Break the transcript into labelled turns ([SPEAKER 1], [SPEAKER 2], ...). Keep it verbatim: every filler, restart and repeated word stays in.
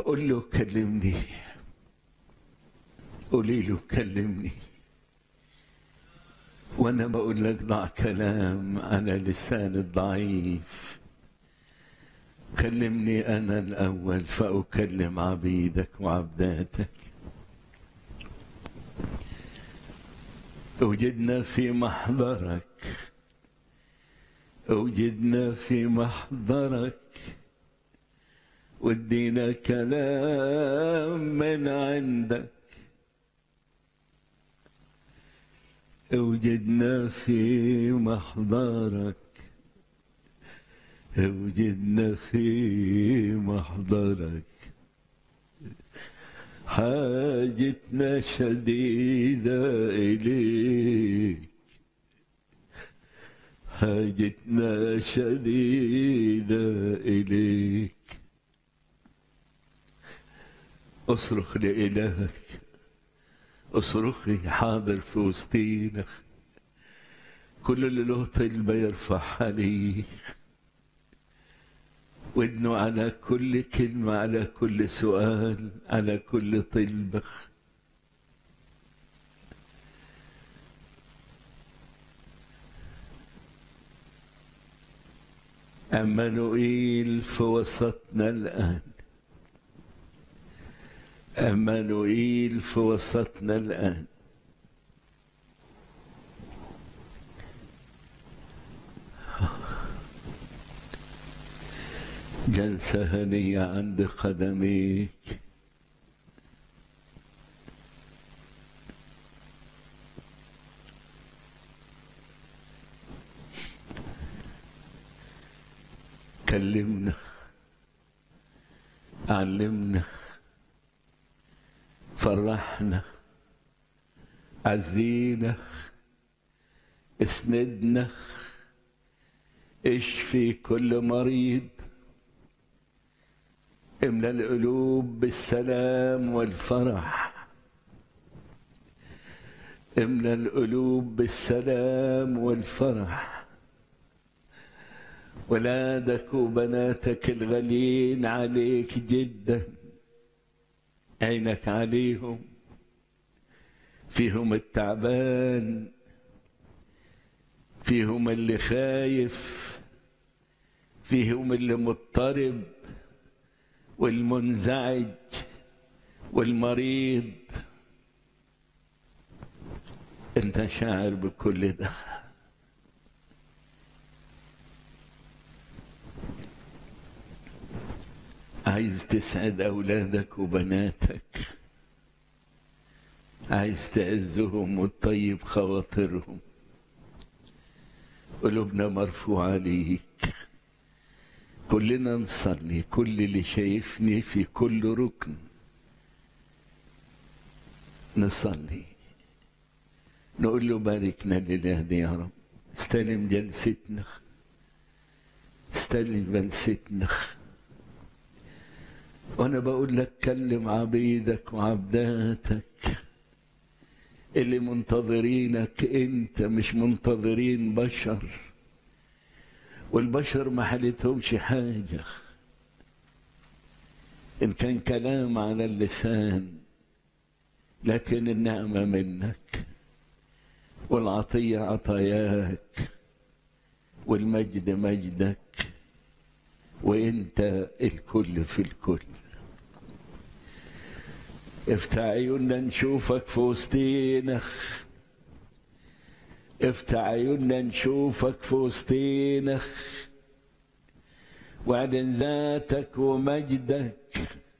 [SPEAKER 1] قول له كلمني، قولي له كلمني، وانا بقول لك ضع كلام على لسان الضعيف. كلمني انا الاول فاكلم عبيدك وعبداتك. اوجدنا في محضرك، اوجدنا في محضرك، وادينا كلام من عندك. اوجدنا في محضرك، اوجدنا في محضرك. حاجتنا شديدة إليك، حاجتنا شديدة إليك. اصرخ لإلهك، اصرخي حاضر في وسطينا. كل اللي له طلبة يرفعها ليه، ودنه على كل كلمة، على كل سؤال، على كل طلبة. عمانوئيل في وسطنا الآن، عمانوئيل في وسطنا الآن. جلسة هنية عند قدميك. كلمنا، علمنا، فرحنا، عزينا، اسندنا، اشفي كل مريض، املأ القلوب بالسلام والفرح، املأ القلوب بالسلام والفرح. ولادك وبناتك الغاليين عليك جدا، عينك عليهم، فيهم التعبان، فيهم اللي خايف، فيهم اللي مضطرب والمنزعج والمريض. انت شاعر بكل ده. عايز تسعد أولادك وبناتك، عايز تعزهم وتطيب خواطرهم. قلوبنا مرفوعة ليك. كلنا نصلي، كل اللي شايفني في كل ركن نصلي، نقول له باركنا لله دي يا رب. استلم جلستنا، استلم جلستنا. وانا بقول لك كلم عبيدك وعبداتك اللي منتظرينك انت، مش منتظرين بشر، والبشر ما حلتهمش حاجة. ان كان كلام على اللسان، لكن النعمة منك، والعطية عطاياك، والمجد مجدك، وانت الكل في الكل. افتح عيوننا نشوفك في وسطينا، افتح عيوننا نشوفك في وسطينا، واعلن ذاتك ومجدك